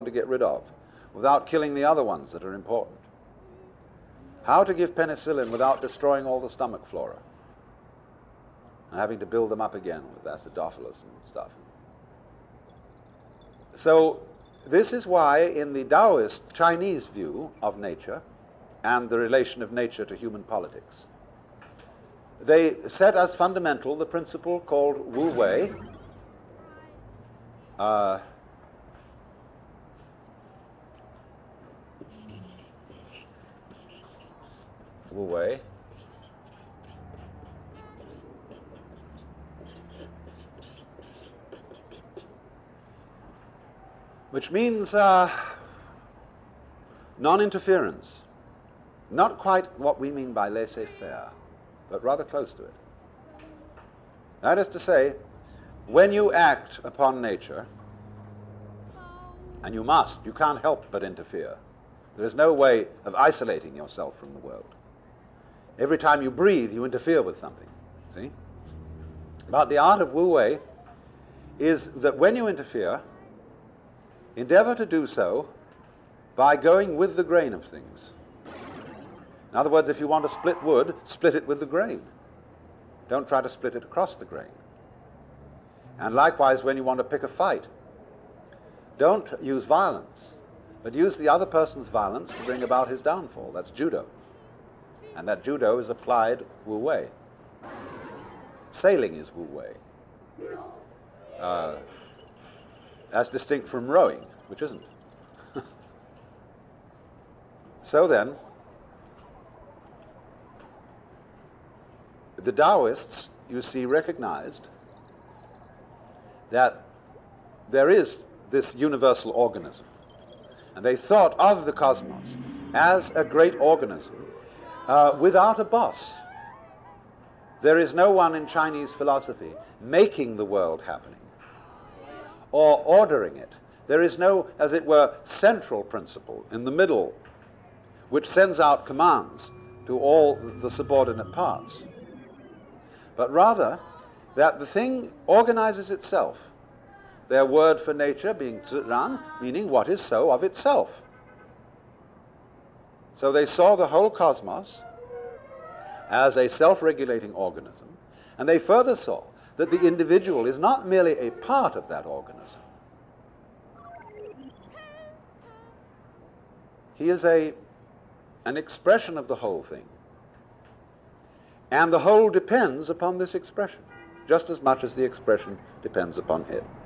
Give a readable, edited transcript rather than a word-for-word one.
to get rid of without killing the other ones that are important. How to give penicillin without destroying all the stomach flora and having to build them up again with acidophilus and stuff. So this is why in the Taoist Chinese view of nature and the relation of nature to human politics, they set as fundamental the principle called Wu Wei, Wu Wei, which means non-interference. Not quite what we mean by laissez-faire, but rather close to it. That is to say, when you act upon nature, and you must, you can't help but interfere. There is no way of isolating yourself from the world. Every time you breathe, you interfere with something, see? But the art of Wu Wei is that when you interfere, endeavor to do so by going with the grain of things. In other words, if you want to split wood, split it with the grain. Don't try to split it across the grain. And likewise, when you want to pick a fight, don't use violence, but use the other person's violence to bring about his downfall. That's judo. And that judo is applied Wu Wei. Sailing is Wu Wei. As distinct from rowing, which isn't. So then, the Taoists, you see, recognized that there is this universal organism. And they thought of the cosmos as a great organism without a boss. There is no one in Chinese philosophy making the world happening or ordering it. There is no, as it were, central principle in the middle which sends out commands to all the subordinate parts. But rather, that the thing organizes itself. Their word for nature being Ziran, meaning what is so of itself. So they saw the whole cosmos as a self-regulating organism, and they further saw that the individual is not merely a part of that organism. He is an expression of the whole thing. And the whole depends upon this expression, just as much as the expression depends upon it.